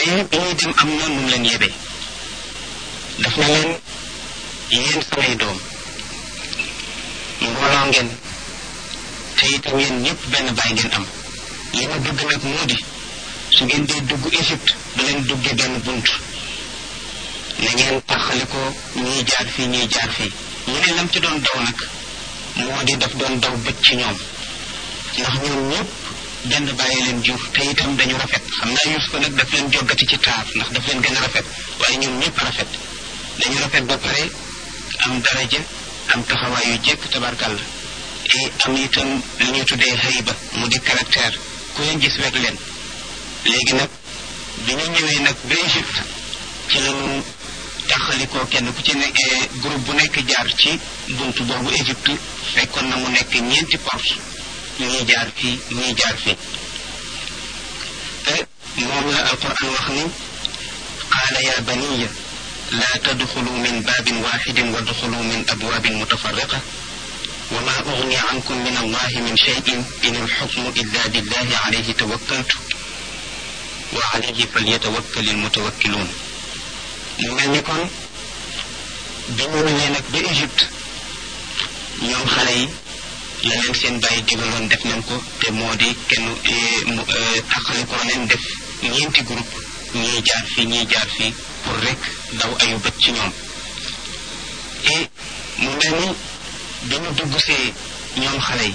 waaye bi ñuy dem am na nu mu leen yebee daf na leen yéen samay doom mbooloo ngeen te itam yéen ñëpp benn baay ngeen am li ma bëgg nag moo di su ngeen dee dugg Égypte ba leen duggee benn bunt na ngeen taxali ko ñii jaar fii ñii jaar fii mu ne lam ci doon daw nag moo di daf doon daw bëcc ci ñoom ndax ñoom ñëpp benn bàyyi leen jur te itam dañu rafet xam naa Yuusufa nag daf leen joggati ci taar ndax daf leen gën a rafet waaye ñoom ñëpp rafet dañu rafet ba pare am daraja am taxawaay yu jekk tabarkàlla et am itam li ñuy tuddee hayba mu di caractère ku leen gis wekk leen léegi nag bi ñu ñëwee nag ba Égypte ci la ñu taxalikoo kenn ku ci ne groupe bu nekk jaar ci buntu boobu Égypte fekkoon na mu nekk ñeenti porte ñii jaar fii ñii jaar fii te moom la alquran wax ni qaala ya baniya laa tadxulu min baabin waaxidin wadxulu min abwaabin mutafarriqa wa maa ugni ankum min allahi min cheyin in alxukmu illa lillahi alayhi tawakkaltu wa alayhi falyatawakkali almutawakkiluun mu mel ni kon bi ñu ñëwee nag ba Égypte ñoom xale yi la leen seen bàyyi digaloon def nañ ko te moo di kenn taxali ko leen def ñeenti groupe ñii jaar fii ñii jaar fii pour rek daw ayu bët ci ñoom et mu mel ni bi ñu dugg see ñoom xale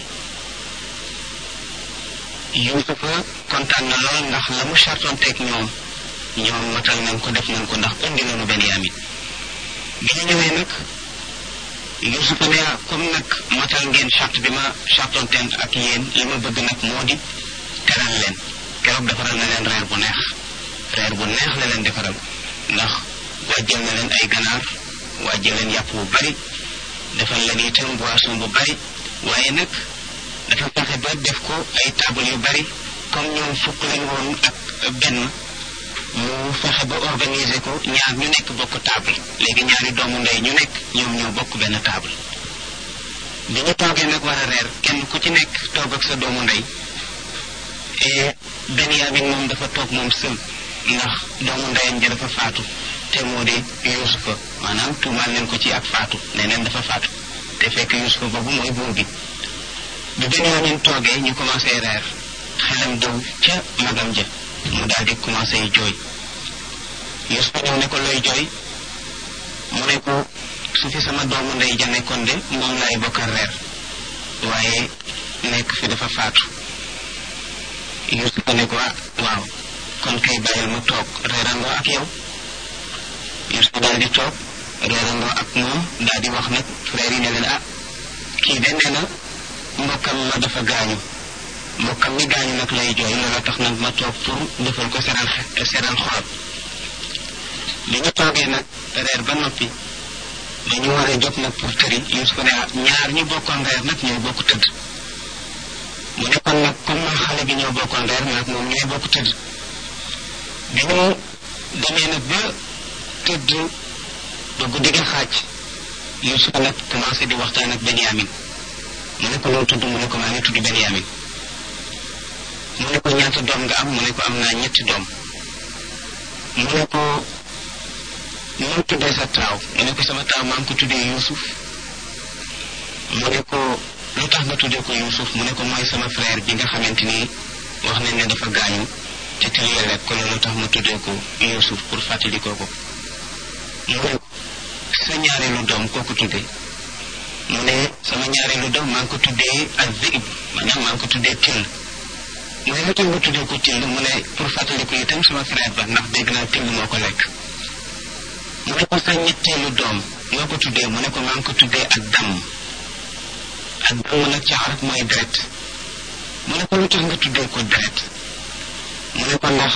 yi Yuusufa kontaan na lool ndax la mu chartonteeg ñoom matal nañ ko def nañ ko ndax indi nañu Benyamin bi ñu ñëwee nag Yuusufa ne comme nag matal ngeen charte bi ma chartonteen ak yéen li ma bëgg nag moo di teral leen keroog defaral na leen reer bu neex la leen defaral ndax wàjjal na leen ay ganaar wàjjal leen yàpp bu bari defal leen itam boisson bu bari waaye nag dafa fexe ba def ko ay table yu bari comme ñoom fukk lañ woon ak benn mu fexe ba organiser ko ñaar ñu nekk bokk table léegi ñaari doomu ndey ñu nekk ñoom ñoo bokk benn table bi ñu toogee nag war a reer kenn ku ci nekk toog ak sa doomu ndey et Benyamin moom dafa toog moom sël ndax doomu ndeyam ja dafa faatu te moo di Yuusufa maanaam tuumaal leen ko ci ak faatu ne neen dafa faatu te fekk Yuusufa boobu mooy buur bi Benyamin toogee ñu commencé reer xelam daw ca magam ja mu daal di commencé jooy Yuusufa ñëw ne ko looy jooy mu ne ko su fi sama doomu ndey ja nekkoon de moom laay bokkal reer waaye nekk fi dafa faatu Yuusufa ne ko waaw kon kay bàyyil ma toog reerandoo ak yow Yuusufa daal di toog reerandoo ak moom daal di wax nag frère yi ne leen kii de nee na mbokkam ma dafa gaañu mbokkam mi gaañu nag lay jooy loolu tax nag ma toog pour defal ko seral xolam li ñu toogee nag reer ba noppi dañu war a jóg nag pour tëri Yuusufa ne ñaar ñu bokkoon reer nag ñooy bokk tëdd mu ne kon nag comme man xale bi ñoo bokkoon reer nag moom ñooy bokk tëdd bi ñu demee nag ba tëdd ba guddi gi xaaj Yuusufa nag commencé di waxtaan ak Benyamin mu ne ko loo tudd mu ne ko maa ngi tudd Benyamin mu ne ko ñaata doom nga am mu ne ko am naa ñetti doom mu ne ko noo tuddee sa taaw mu ne ko sama taaw maa ngi ko tuddee Yuusuf mu ne ko lu tax nga tuddee ko Yuusuf mu ne ko mooy sama frère bi nga xamante ni wax nañ ne dafa gaañu te tëlee rek ko loolu tax ma tuddee ko Yuusuf pour fàttali ko mu ne ko sa ñaareelu doom koo ko tuddee mu ne sama ñaareelu doom maa ngi ko tuddee Az-Zib maanaam maa ngi ko tuddee Till mu ne lu tax nga tuddee ko Till mu ne pour fàttali ko itam sama frère ba ndax dégg naa Till moo ko lekk mu ne ko sa ñetteelu doom ñoo ko tuddee mu ne ko maa ngi ko tuddee Ad-Damm nag ci arab mooy deret mu ne ko lu tax nga tuddee ko deret mu ne ko ndax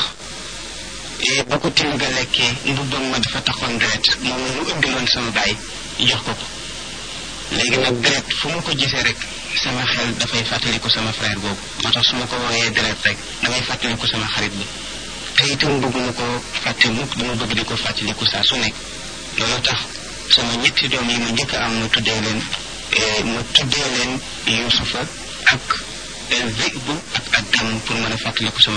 ba ko Till ga lekkee mbubbam ma dafa taxoon deret moom la mu indiloon sama baay jox ko léegi nag deret fu ma ko gisee rek sama xel dafay fàttaliku sama frère boobu moo tax su ma ko wooyee deret rek damay fàttaliku sama xarit bi te itam bëgguma ko fàtte mukk dama bëgg di ko fàttaliku saa su nekk loolu tax sama ñetti doom yi ma njëkk am ma tuddee leen Yuusufa ak Zib ak Ad-Damm pour mën a fàttaliku sama